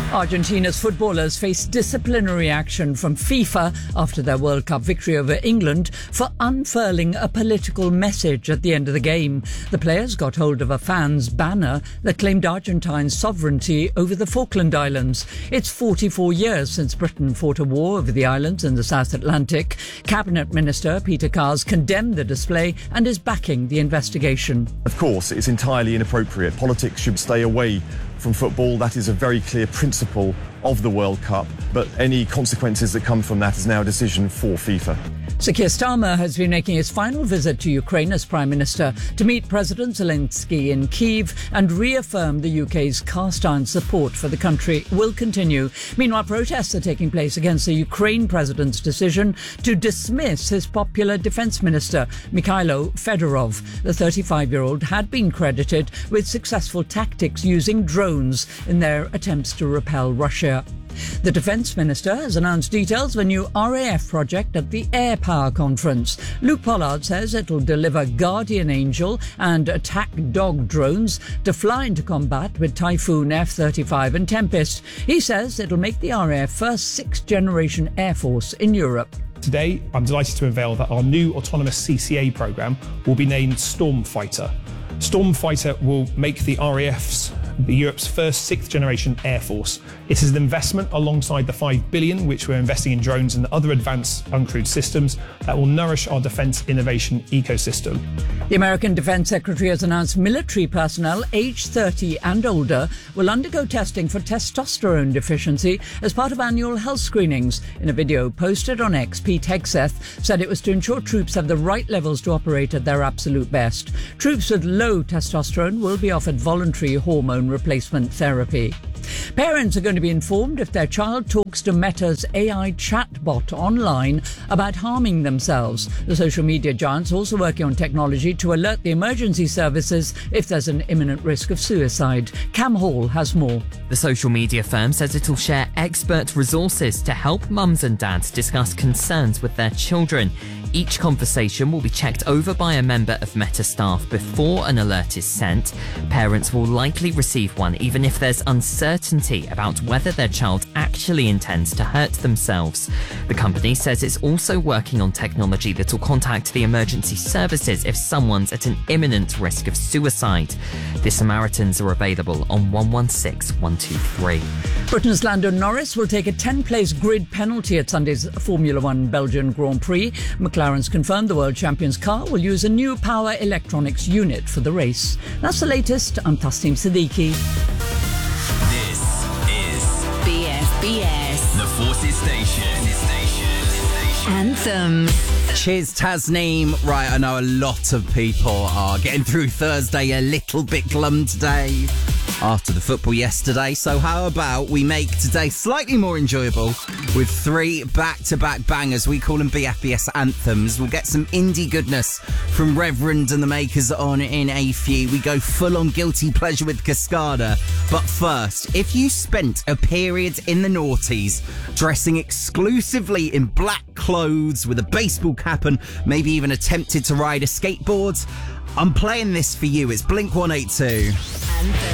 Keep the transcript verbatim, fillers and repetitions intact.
Argentina's footballers face disciplinary action from FIFA after their World Cup victory over England for unfurling a political message at the end of the game. The players got hold of a fan's banner that claimed Argentine's sovereignty over the Falkland Islands. It's forty-four years since Britain fought a war over the islands in the South Atlantic. Cabinet Minister Peter Cars condemned the display and is backing the investigation. Of course, it's entirely inappropriate. Politics should stay away from football. That is a very clear principle of the World Cup, but any consequences that come from that is now a decision for FIFA. Sir Keir Starmer has been making his final visit to Ukraine as Prime Minister to meet President Zelensky in Kyiv and reaffirm the U K's cast-iron support for the country will continue. Meanwhile, protests are taking place against the Ukraine President's decision to dismiss his popular Defence Minister, Mikhailo Fedorov. The thirty-five-year-old had been credited with successful tactics using drones in their attempts to repel Russia. The Defence Minister has announced details of a new R A F project at the Air Power Conference. Luke Pollard says it'll deliver Guardian Angel and Attack Dog drones to fly into combat with Typhoon F thirty-five and Tempest. He says it'll make the R A F first sixth-generation air force in Europe. Today, I'm delighted to unveil that our new autonomous C C A programme will be named Stormfighter. Stormfighter will make the R A F's Europe's first sixth-generation air force. It is an investment alongside the five billion dollars which we're investing in drones and other advanced uncrewed systems that will nourish our defence innovation ecosystem. The American Defence Secretary has announced military personnel aged thirty and older will undergo testing for testosterone deficiency as part of annual health screenings. In a video posted on X, Pete Hegseth said it was to ensure troops have the right levels to operate at their absolute best. Troops with low testosterone will be offered voluntary hormone replacement therapy. Parents are going to be informed if their child talks to Meta's A I chatbot online about harming themselves. The social media giant's also working on technology to alert the emergency services if there's an imminent risk of suicide. Cam Hall has more. The social media firm says it'll share expert resources to help mums and dads discuss concerns with their children. Each conversation will be checked over by a member of Meta staff before an alert is sent. Parents will likely receive one even if there's uncertainty about whether their child actually intends to hurt themselves. The company says it's also working on technology that will contact the emergency services if someone's at an imminent risk of suicide. The Samaritans are available on one one six one two three. Britain's Lando Norris will take a ten-place grid penalty at Sunday's Formula One Belgian Grand Prix. McLaren's confirmed the world champion's car will use a new power electronics unit for the race. That's the latest. I'm Tasneem Siddiqui. This is B S B S. the Forces Station. Anthems. Cheers, Tasneem. Right, I know a lot of people are getting through Thursday a little bit glum today after the football yesterday. So how about we make today slightly more enjoyable with three back-to-back bangers. We call them B F B S anthems. We'll get some indie goodness from Reverend and the Makers on in a few. We go full-on guilty pleasure with Cascada. But first, if you spent a period in the noughties dressing exclusively in black clothes with a baseball cap and maybe even attempted to ride a skateboard, I'm playing this for you. It's Blink one eighty-two.